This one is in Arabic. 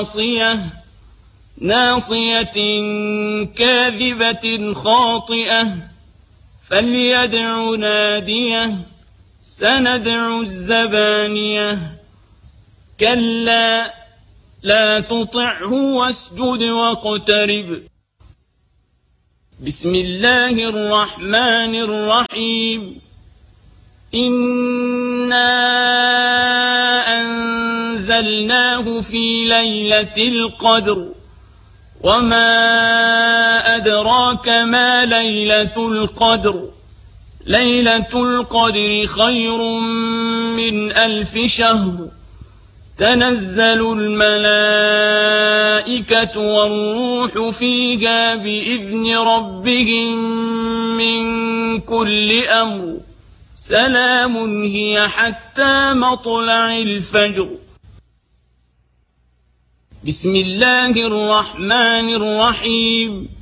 ناصية كاذبة خاطئة فليدع ناديه سندع الزبانية كلا لا تطعه واسجد واقترب. بسم الله الرحمن الرحيم. إنا أنزلناه في ليلة القدر وما أدراك ما ليلة القدر. ليلة القدر خير من 1000 شهر. تنزل الملائكة والروح فيها بإذن ربهم من كل أمر. سلام هي حتى مطلع الفجر. بسم الله الرحمن الرحيم.